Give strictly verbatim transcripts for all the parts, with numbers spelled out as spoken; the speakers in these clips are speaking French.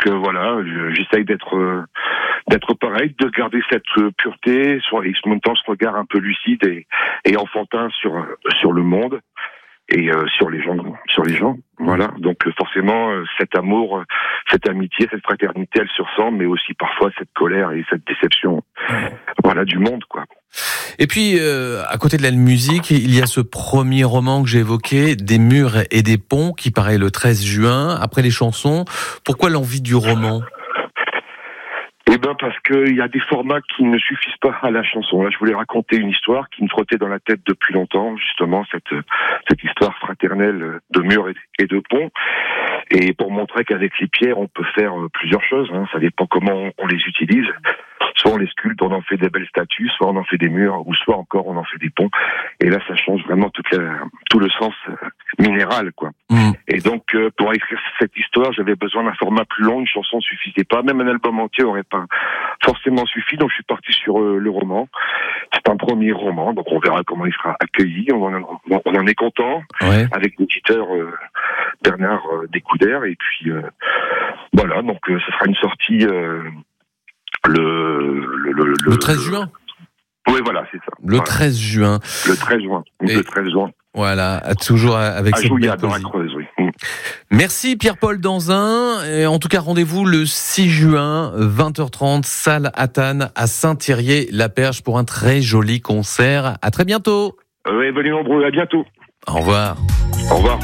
Donc euh, voilà, je, j'essaye d'être euh, d'être pareil, de garder cette euh, pureté, sur, et en même temps ce regard un peu lucide et, et enfantin sur sur le monde et euh, sur les gens, sur les gens. Voilà. Donc euh, forcément, euh, cet amour, euh, cette amitié, cette fraternité, elle se ressent, mais aussi parfois cette colère et cette déception. Voilà, du monde, quoi. Et puis, euh, à côté de la musique, il y a ce premier roman que j'ai évoqué, Des murs et des ponts, qui paraît le treize juin. Après les chansons, pourquoi l'envie du roman ? Eh ben parce qu'il y a des formats qui ne suffisent pas à la chanson. Là, je voulais raconter une histoire qui me trottait dans la tête depuis longtemps, justement, cette cette histoire fraternelle de murs et de ponts. Et pour montrer qu'avec les pierres, on peut faire plusieurs choses. Hein. Ça dépend comment on les utilise. Soit on les sculpte, on en fait des belles statues, soit on en fait des murs, ou soit encore on en fait des ponts. Et là, ça change vraiment toute la, tout le sens minéral, quoi. Mmh. Et donc, euh, pour écrire cette histoire, j'avais besoin d'un format plus long. Une chanson ne suffisait pas. Même un album entier aurait pas forcément suffi. Donc, je suis parti sur euh, le roman. C'est un premier roman, donc on verra comment il sera accueilli. On en, on en est content, ouais. Avec l'éditeur euh, Bernard euh, Descoudères. Et puis, euh, voilà, donc euh, ce sera une sortie... Euh, Le, le, le, le treize juin. Oui, voilà, c'est ça. Le voilà. treize juin. Le treize juin. Et le treize juin. Voilà, toujours avec à cette Jouillat, belle dans la poésie. Creuse, oui. Mmh. Merci Pierre-Paul Danzin. Et en tout cas, rendez-vous le six juin, vingt heures trente, salle Atane à Saint-Thirier-la-Perche pour un très joli concert. À très bientôt. Euh, oui, venez nombreux, à bientôt. Au revoir. Au revoir.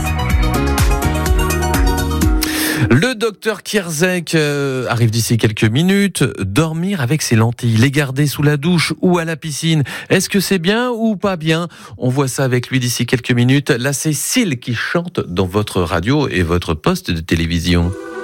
Le docteur Kierzek euh, arrive d'ici quelques minutes. Dormir avec ses lentilles, les garder sous la douche ou à la piscine, est-ce que c'est bien ou pas bien ? On voit ça avec lui d'ici quelques minutes. Là, c'est Cécile qui chante dans votre radio et votre poste de télévision.